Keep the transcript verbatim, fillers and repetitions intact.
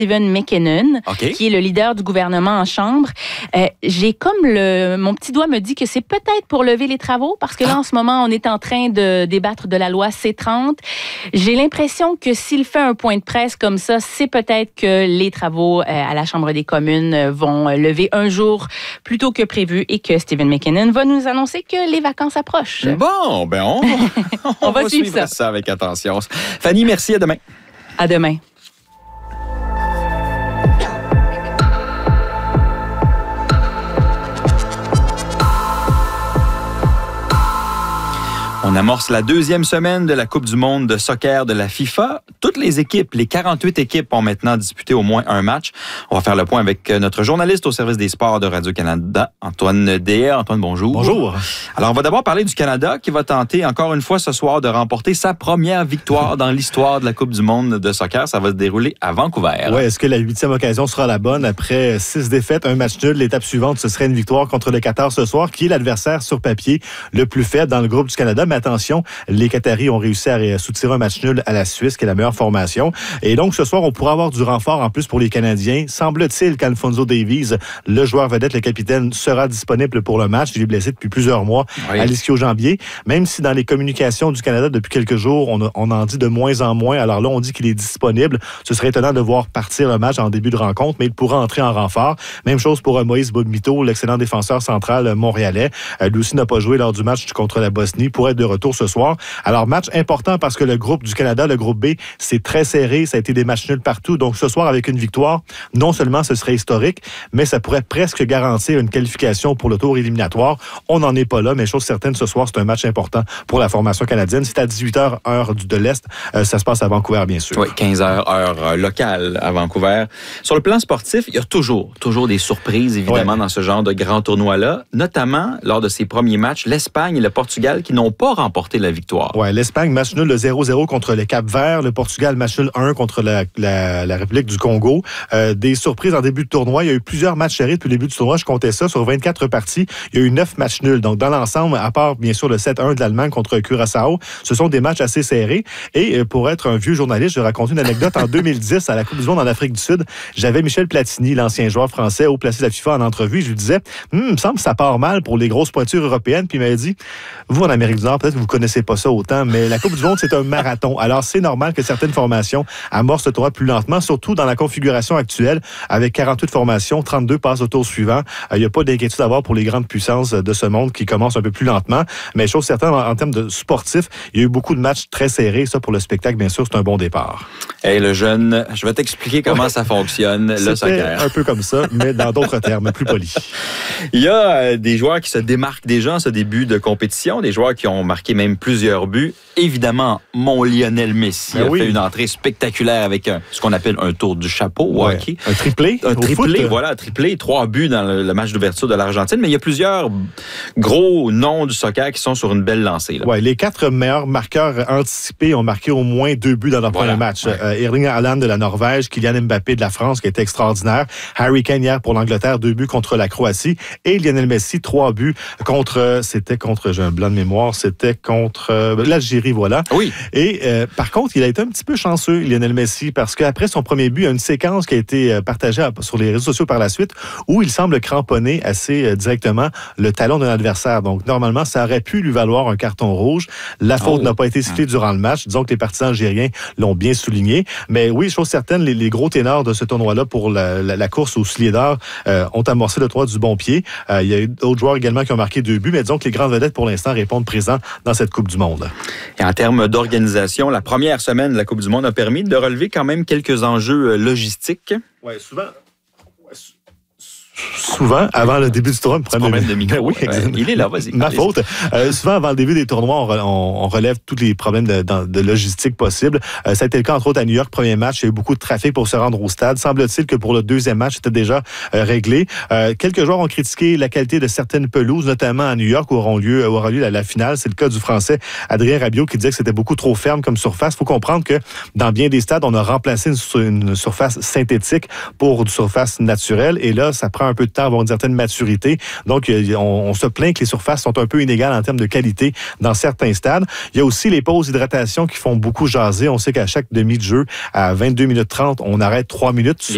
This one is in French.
Stephen McKinnon, okay. qui est le leader du gouvernement en chambre. Euh, j'ai comme le... Mon petit doigt me dit que c'est peut-être pour lever les travaux, parce que là, ah. en ce moment, on est en train de débattre de la loi C trente. J'ai l'impression que s'il fait un point de presse comme ça, c'est peut-être que les travaux euh, à la Chambre des communes vont lever un jour plus tôt que prévu et que Stephen McKinnon va nous annoncer que les vacances approchent. Bon, ben on, on, on va, va suivre, suivre ça. ça avec attention. Fanny, merci. À demain. À demain. On amorce la deuxième semaine de la Coupe du monde de soccer de la FIFA. Toutes les équipes, les quarante-huit équipes, ont maintenant disputé au moins un match. On va faire le point avec notre journaliste au service des sports de Radio-Canada, Antoine Dehaye. Antoine, bonjour. Bonjour. Alors, on va d'abord parler du Canada qui va tenter encore une fois ce soir de remporter sa première victoire dans l'histoire de la Coupe du monde de soccer. Ça va se dérouler à Vancouver. Oui, est-ce que la huitième occasion sera la bonne? Après six défaites, un match nul, l'étape suivante, ce serait une victoire contre le Qatar ce soir, qui est l'adversaire sur papier le plus faible dans le groupe du Canada. Mais attention, les Qataris ont réussi à soutirer un match nul à la Suisse, qui est la meilleure formation. Et donc, ce soir, on pourra avoir du renfort en plus pour les Canadiens. Semble-t-il qu'Alfonso Davies, le joueur vedette, le capitaine, sera disponible pour le match. Il est blessé depuis plusieurs mois oui. à l'ischio-jambier. Même si dans les communications du Canada, depuis quelques jours, on, a, on en dit de moins en moins. Alors là, on dit qu'il est disponible. Ce serait étonnant de voir partir le match en début de rencontre, mais il pourra entrer en renfort. Même chose pour Moïse Boumito, l'excellent défenseur central montréalais. Lui aussi n'a pas joué lors du match contre la Bosnie pour être de retour ce soir. Alors, match important parce que le groupe du Canada, le groupe B, c'est très serré. Ça a été des matchs nuls partout. Donc, ce soir, avec une victoire, non seulement ce serait historique, mais ça pourrait presque garantir une qualification pour le tour éliminatoire. On n'en est pas là, mais chose certaine, ce soir, c'est un match important pour la formation canadienne. C'est à dix-huit heures, heure de l'Est. Euh, ça se passe à Vancouver, bien sûr. Oui, quinze heures, heure locale à Vancouver. Sur le plan sportif, il y a toujours, toujours des surprises, évidemment, ouais. dans ce genre de grand tournoi-là, notamment lors de ces premiers matchs, l'Espagne et le Portugal qui n'ont pas remporté la victoire. Oui, l'Espagne, match nul, le zéro zéro contre le Cap-Vert. Le Portugal, match nul un contre la, la, la République du Congo. Euh, des surprises en début de tournoi. Il y a eu plusieurs matchs serrés depuis le début du tournoi. Je comptais ça. Sur vingt-quatre parties, il y a eu neuf matchs nuls. Donc, dans l'ensemble, à part, bien sûr, le sept un de l'Allemagne contre Curaçao, ce sont des matchs assez serrés. Et pour être un vieux journaliste, je vais raconter une anecdote. En deux mille dix, à la Coupe du monde en Afrique du Sud, j'avais Michel Platini, l'ancien joueur français, haut placé de la FIFA, en entrevue. Je lui disais, hm, il me semble que ça part mal pour les grosses pointures européennes. Puis il m'avait dit, vous, en Amérique du Nord, peut-être que vous ne connaissez pas ça autant, mais la Coupe du monde, c'est un marathon. Alors, c'est normal que certaines formations amorcent le tournoi plus lentement, surtout dans la configuration actuelle, avec quarante-huit formations, trente-deux passent au tour suivant. Il n'y a pas d'inquiétude à avoir pour les grandes puissances de ce monde qui commencent un peu plus lentement. Mais chose certaine, en, en termes de sportifs, il y a eu beaucoup de matchs très serrés. Ça, pour le spectacle, bien sûr, c'est un bon départ. Hey, le jeune, je vais t'expliquer comment ouais. ça fonctionne, le soccer. Un peu comme ça, mais dans d'autres termes, plus polis. Il y a euh, des joueurs qui se démarquent déjà en ce début de compétition, des joueurs qui ont marqué même plusieurs buts. Évidemment, mon Lionel Messi ben a oui. fait une entrée spectaculaire avec un, ce qu'on appelle un tour du chapeau au ouais. hockey. Un triplé. Un triplé, voilà, un triplé. Trois buts dans le, le match d'ouverture de l'Argentine. Mais il y a plusieurs gros noms du soccer qui sont sur une belle lancée. Là. Ouais, les quatre meilleurs marqueurs anticipés ont marqué au moins deux buts dans leur voilà. premier match. Ouais. Euh, Erling Haaland de la Norvège, Kylian Mbappé de la France, qui était extraordinaire. Harry Kane hier pour l'Angleterre, deux buts contre la Croatie. Et Lionel Messi, trois buts contre, c'était contre, j'ai un blanc de mémoire, c'était contre euh, l'Algérie, voilà. Oui. Et euh, par contre, il a été un petit peu chanceux, Lionel Messi, parce qu'après son premier but, il y a une séquence qui a été partagée sur les réseaux sociaux par la suite, où il semble cramponner assez euh, directement le talon d'un adversaire. Donc, normalement, ça aurait pu lui valoir un carton rouge. La faute oh. n'a pas été sifflée durant le match. Disons que les partisans algériens l'ont bien souligné. Mais oui, chose certaine, les, les gros ténors de ce tournoi-là pour la, la, la course au soulier d'or euh, ont amorcé le tournoi du bon pied. Euh, il y a eu d'autres joueurs également qui ont marqué deux buts, mais disons que les grandes vedettes, pour l'instant, répondent présents dans cette Coupe du monde. Et en termes d'organisation, la première semaine de la Coupe du monde a permis de relever quand même quelques enjeux logistiques. Oui, souvent... Souvent, avant le début du tournoi, un problème, problème de, de micro. Oui, ouais, il est là, vas-y. Ma faute. Euh, souvent, avant le début des tournois, on, re, on, on relève tous les problèmes de, de, de logistique possibles. Euh, ça a été le cas, entre autres, à New York, premier match. Il y a eu beaucoup de trafic pour se rendre au stade. Semble-t-il que pour le deuxième match, c'était déjà euh, réglé. Euh, quelques joueurs ont critiqué la qualité de certaines pelouses, notamment à New York, où auront lieu, où aura lieu la, la finale. C'est le cas du Français Adrien Rabiot qui disait que c'était beaucoup trop ferme comme surface. Il faut comprendre que dans bien des stades, on a remplacé une, une surface synthétique pour une surface naturelle. Et là, ça prend un peu de temps avant une certaine maturité. Donc, on, on se plaint que les surfaces sont un peu inégales en termes de qualité dans certains stades. Il y a aussi les pauses d'hydratation qui font beaucoup jaser. On sait qu'à chaque demi de jeu, à vingt-deux minutes trente, on arrête trois minutes.